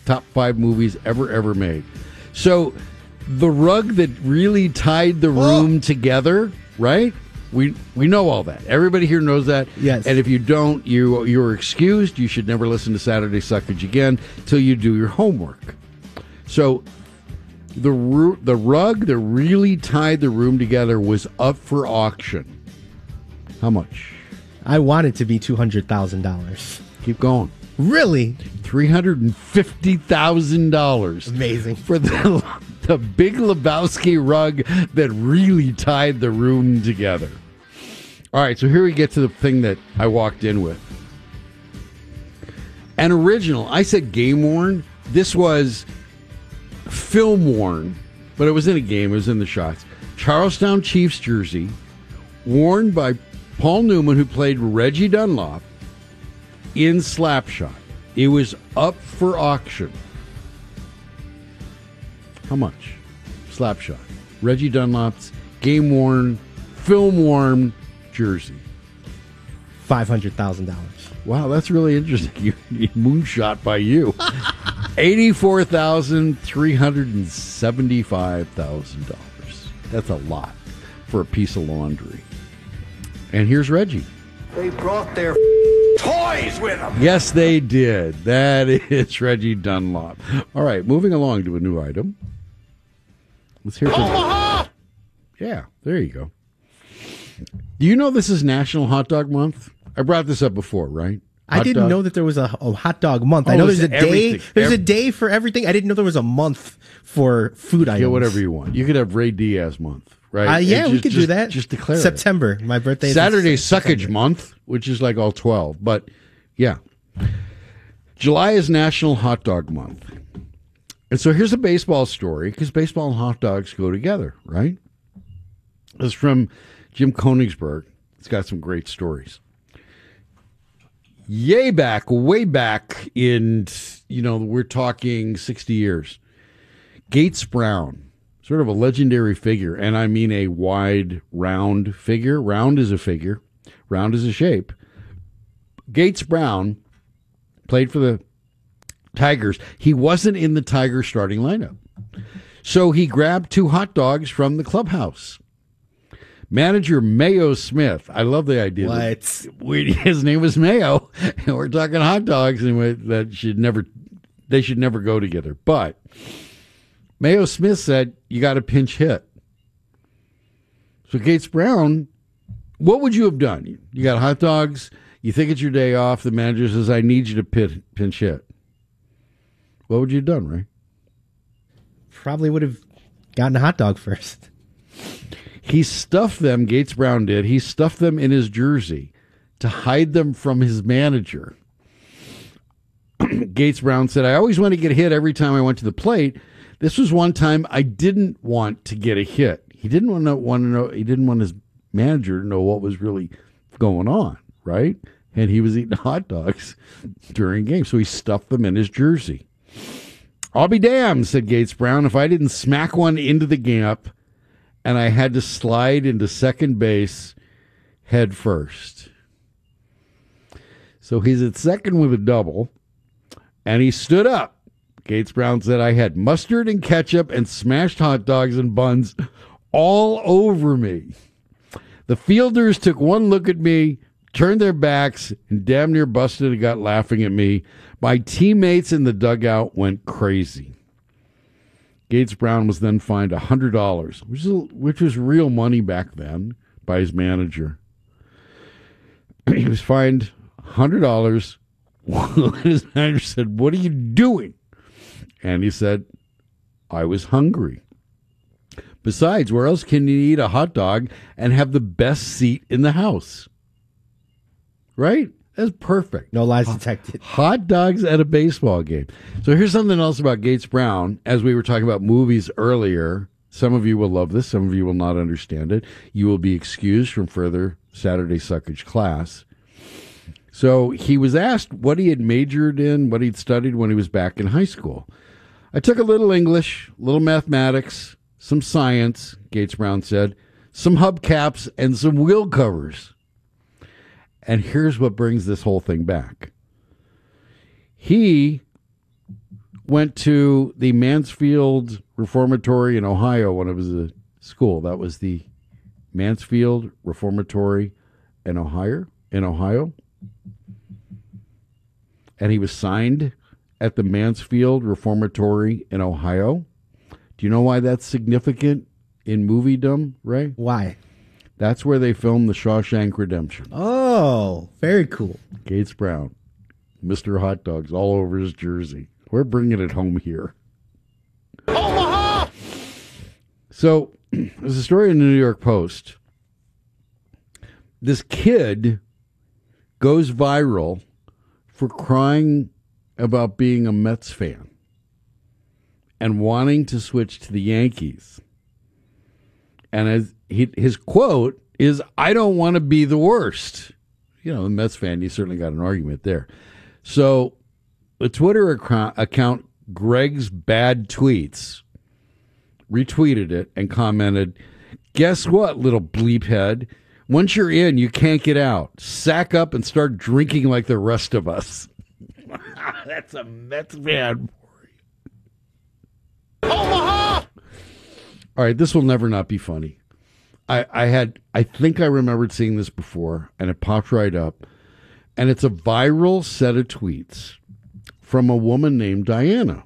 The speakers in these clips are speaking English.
top 5 movies ever made. So the rug that really tied the room together, right? We know all that. Everybody here knows that. Yes. And if you don't, you're excused. You should never listen to Saturday Suckage again till you do your homework. So the rug that really tied the room together was up for auction. How much? I want it to be $200,000. Keep going. Really? $350,000. Amazing. For the Big Lebowski rug that really tied the room together. All right, so here we get to the thing that I walked in with. An original. I said game worn. This was film worn, but it was in a game. It was in the shots. Charlestown Chiefs jersey, worn by Paul Newman, who played Reggie Dunlop in Slapshot. It was up for auction. How much? Slapshot. Reggie Dunlop's game-worn, film-worn jersey. $500,000. Wow, that's really interesting. Moonshot by you. $84,375,000. That's a lot for a piece of laundry. And here's Reggie. They brought their toys with them. Yes, they did. That is Reggie Dunlop. All right, moving along to a new item. Let's hear from Omaha! Yeah, there you go. Do you know this is National Hot Dog Month? I brought this up before, right? I didn't know that there was a hot dog month. I know there's a day. There's a day for everything. I didn't know there was a month for food items. Yeah, whatever you want. You could have Ray Diaz month, right? Yeah, we could do that. Just declare September. My birthday is Saturday Suckage Month, which is like all 12. But, yeah. July is National Hot Dog Month. And so here's a baseball story, because baseball and hot dogs go together, right? It's from Jim Konigsberg. It's got some great stories. Way back in, we're talking 60 years. Gates Brown, sort of a legendary figure, and I mean a wide, round figure. Round is a figure. Round is a shape. Gates Brown played for the Tigers. He wasn't in the Tiger starting lineup. So he grabbed 2 hot dogs from the clubhouse. Manager Mayo Smith. I love the idea. What? His name was Mayo, and we're talking hot dogs, and they should never go together. But Mayo Smith said, you got a pinch hit. So Gates Brown, what would you have done? You got hot dogs. You think it's your day off. The manager says, I need you to pinch hit. What would you have done, Ray? Probably would have gotten a hot dog first. He stuffed them, Gates Brown did, he stuffed them in his jersey to hide them from his manager. Gates Brown said, I always want to get hit every time I went to the plate. This was one time I didn't want to get a hit. He didn't want to know. He didn't want his manager to know what was really going on, right? And he was eating hot dogs during games, so he stuffed them in his jersey. I'll be damned, said Gates Brown, if I didn't smack one into the gap and I had to slide into second base head first. So he's at second with a double, and he stood up. Gates Brown said, I had mustard and ketchup and smashed hot dogs and buns all over me. The fielders took one look at me, turned their backs, and damn near busted a gut laughing at me. My teammates in the dugout went crazy. Gates Brown was then fined $100, which was real money back then, by his manager. He was fined $100. His manager said, what are you doing? And he said, I was hungry. Besides, where else can you eat a hot dog and have the best seat in the house? Right? That's perfect. No lies detected. Hot dogs at a baseball game. So here's something else about Gates Brown. As we were talking about movies earlier, some of you will love this, some of you will not understand it. You will be excused from further Saturday Suckage class. So he was asked what he had majored in, what he'd studied when he was back in high school. I took a little English, a little mathematics, some science, Gates Brown said, some hubcaps, and some wheel covers. And here's what brings this whole thing back. He went to the Mansfield Reformatory in Ohio when it was a school. That was the Mansfield Reformatory in Ohio. And he was signed at the Mansfield Reformatory in Ohio. Do you know why that's significant in moviedom, Ray? Why? That's where they filmed The Shawshank Redemption. Oh, very cool. Gates Brown, Mr. Hot Dogs all over his jersey. We're bringing it home here. Omaha! So, there's a story in the New York Post. This kid goes viral for crying about being a Mets fan and wanting to switch to the Yankees. And as his quote is, "I don't want to be the worst." You know, the Mets fan, you certainly got an argument there. So the Twitter account Greg's Bad Tweets retweeted it and commented, "Guess what, little bleep head? Once you're in, you can't get out. Sack up and start drinking like the rest of us." That's a Mets fan for you. Omaha! All right, this will never not be funny. I think I remembered seeing this before, and it popped right up. And it's a viral set of tweets from a woman named Diana.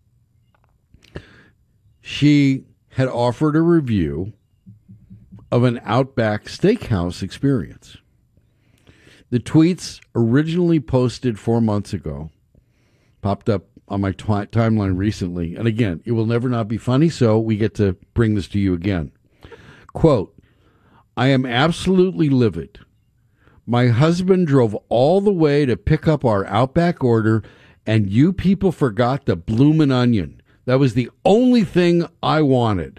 She had offered a review of an Outback Steakhouse experience. The tweets, originally posted 4 months ago, popped up on my timeline recently. And again, it will never not be funny, so we get to bring this to you again. Quote, "I am absolutely livid. My husband drove all the way to pick up our Outback order, and you people forgot the bloomin' onion. That was the only thing I wanted."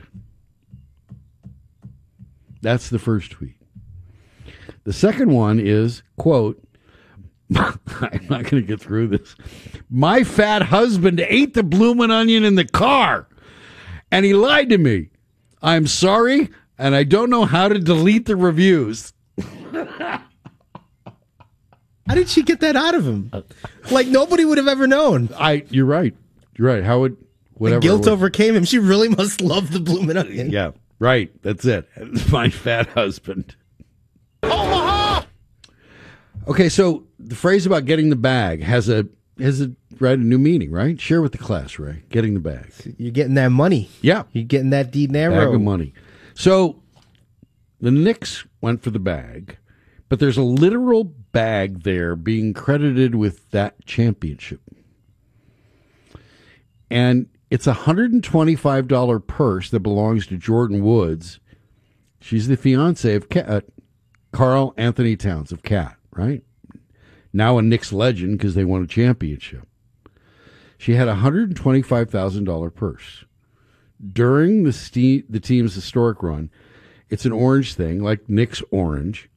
That's the first tweet. The second one is, quote, I'm not going to get through this. "My fat husband ate the bloomin' onion in the car, and he lied to me. I'm sorry, and I don't know how to delete the reviews." How did she get that out of him? Like, nobody would have ever known. You're right. You're right. How would, whatever. The guilt overcame him. She really must love the bloomin' onion. Yeah, right. That's it. My fat husband. Omaha! Okay, so the phrase about getting the bag has a new meaning, right? Share with the class, Ray. Getting the bag. You're getting that money. Yeah. You're getting that dinero. Bag of money. So the Knicks went for the bag, but there's a literal bag there being credited with that championship. And it's a $125 purse that belongs to Jordan Woods. She's the fiance of Karl Anthony Towns of Cat, right? Now a Knicks legend because they won a championship. She had a $125,000 purse. During the team's historic run, it's an orange thing, like Knicks orange.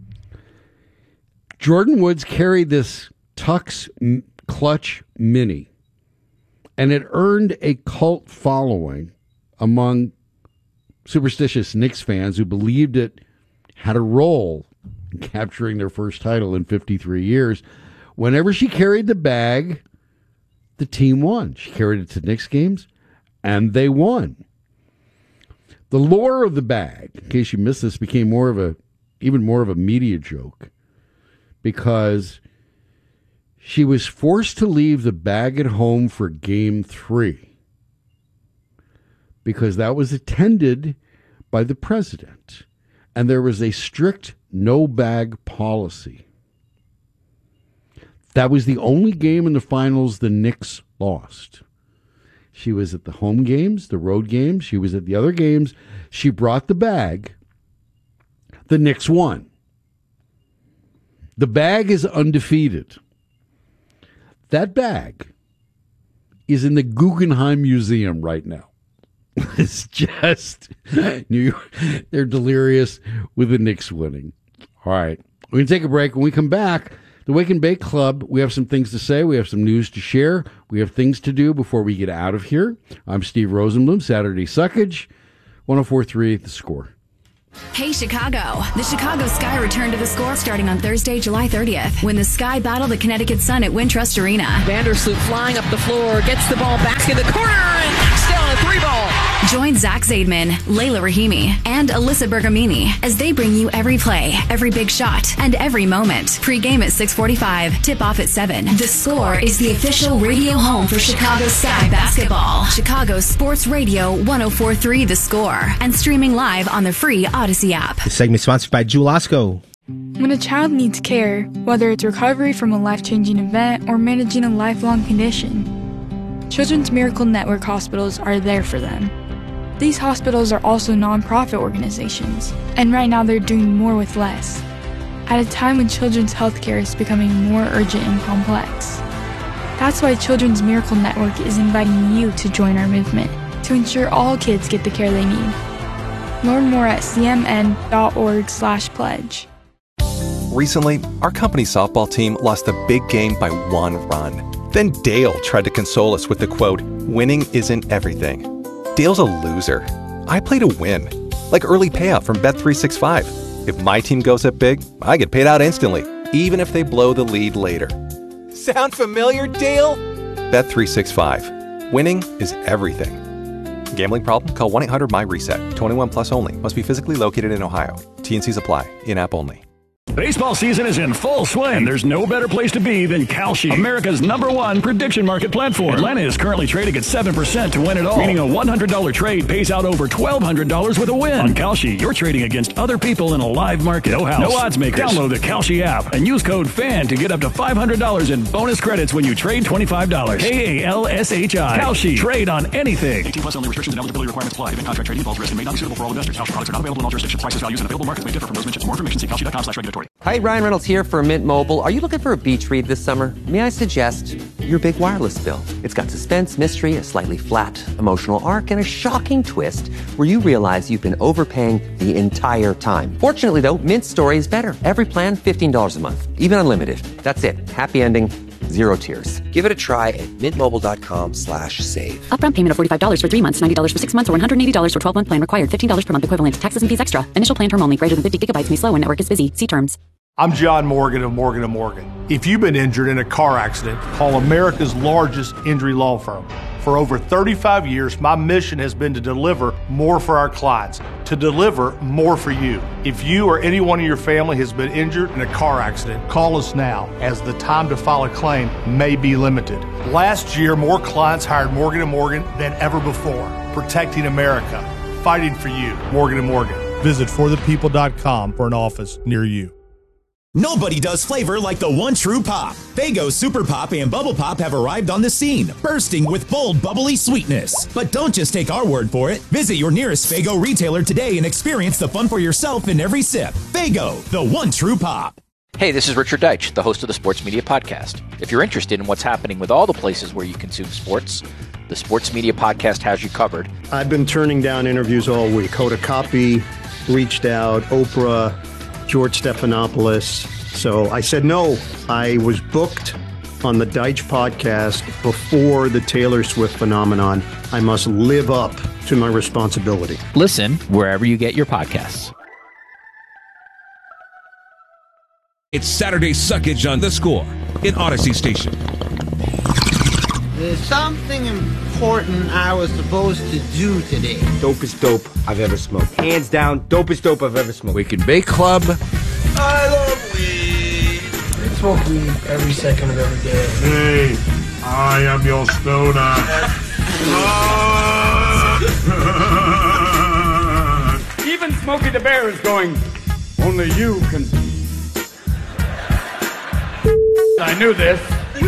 Jordan Woods carried this Tux Clutch Mini, and it earned a cult following among superstitious Knicks fans who believed it had a role in capturing their first title in 53 years. Whenever she carried the bag, the team won. She carried it to Knicks games, and they won. The lore of the bag, in case you missed this, became even more of a media joke because she was forced to leave the bag at home for Game 3 because that was attended by the president, and there was a strict no-bag policy. That was the only game in the finals the Knicks lost. She was at the home games, the road games. She was at the other games. She brought the bag. The Knicks won. The bag is undefeated. That bag is in the Guggenheim Museum right now. It's just New York. They're delirious with the Knicks winning. All right. We're going to take a break. When we come back, the Wake and Bake Club, we have some things to say. We have some news to share. We have things to do before we get out of here. I'm Steve Rosenblum, Saturday Suckage, 104.3 The Score. Hey Chicago! The Chicago Sky returned to the Score starting on Thursday, July 30th, when the Sky battle the Connecticut Sun at Wintrust Arena. Vandersloot flying up the floor, gets the ball back in the corner, and knocks down a 3-ball. Join Zach Zaidman, Layla Rahimi, and Alyssa Bergamini as they bring you every play, every big shot, and every moment. Pre-game at 6:45, tip-off at 7. The Score is the official radio home for Chicago Sky basketball. Chicago Sports Radio 104.3 The Score, and streaming live on the free Odyssey app. This segment is sponsored by Jewel Osco. When a child needs care, whether it's recovery from a life-changing event or managing a lifelong condition, Children's Miracle Network hospitals are there for them. These hospitals are also nonprofit organizations, and right now they're doing more with less, at a time when children's healthcare is becoming more urgent and complex. That's why Children's Miracle Network is inviting you to join our movement to ensure all kids get the care they need. Learn more at cmn.org/pledge. Recently, our company's softball team lost a big game by 1 run. Then Dale tried to console us with the quote, "Winning isn't everything." Dale's a loser. I play to win, like early payout from Bet365. If my team goes up big, I get paid out instantly, even if they blow the lead later. Sound familiar, Dale? Bet365. Winning is everything. Gambling problem? Call 1-800-MY-RESET. 21 plus only. Must be physically located in Ohio. T&Cs apply. In-app only. Baseball season is in full swing, and there's no better place to be than Kalshi, America's #1 prediction market platform. Atlanta is currently trading at 7% to win it all, meaning a $100 trade pays out over $1,200 with a win. On Kalshi, you're trading against other people in a live market. No house, no odds makers. Download the Kalshi app and use code FAN to get up to $500 in bonus credits when you trade $25. KALSHI. Kalshi. Trade on anything. 18 plus only. Restrictions and eligibility requirements apply. Event contract trading involves risk and may not be suitable for all investors. Kalshi products are not available in all jurisdictions. Prices, values, and available markets may differ from those mentioned. For more information, see kalshi.com/regulatory. Hi, Ryan Reynolds here for Mint Mobile. Are you looking for a beach read this summer? May I suggest your big wireless bill? It's got suspense, mystery, a slightly flat emotional arc, and a shocking twist where you realize you've been overpaying the entire time. Fortunately, though, Mint's story is better. Every plan, $15 a month, even unlimited. That's it. Happy ending. Zero tears. Give it a try at mintmobile.com/save. Upfront payment of $45 for 3 months, $90 for 6 months, or $180 for 12-month plan required. $15 per month equivalent. Taxes and fees extra. Initial plan term only. Greater than 50 gigabytes may slow when network is busy. See terms. I'm John Morgan of Morgan & Morgan. If you've been injured in a car accident, call America's largest injury law firm. For over 35 years, my mission has been to deliver more for our clients, to deliver more for you. If you or anyone in your family has been injured in a car accident, call us now, as the time to file a claim may be limited. Last year, more clients hired Morgan & Morgan than ever before, protecting America, fighting for you. Morgan & Morgan. Visit forthepeople.com for an office near you. Nobody does flavor like the one true pop. Faygo Super Pop and Bubble Pop have arrived on the scene, bursting with bold, bubbly sweetness. But don't just take our word for it. Visit your nearest Faygo retailer today and experience the fun for yourself in every sip. Faygo, the one true pop. Hey, this is Richard Deitch, the host of the Sports Media Podcast. If you're interested in what's happening with all the places where you consume sports, the Sports Media Podcast has you covered. I've been turning down interviews all week. Hoda Kotb reached out, Oprah, George Stephanopoulos. So I said no. I was booked on the Deitch podcast before the Taylor Swift phenomenon. I must live up to my responsibility. Listen wherever you get your podcasts. It's Saturday Suckage on The Score in Odyssey Station. There's something important I was supposed to do today. Dopest dope I've ever smoked. Hands down, dopest dope I've ever smoked. Wake and Bake Club. I love weed. I smoke weed every second of every day. Hey, I am your stoner. Even Smokey the Bear is going, only you can... I knew this.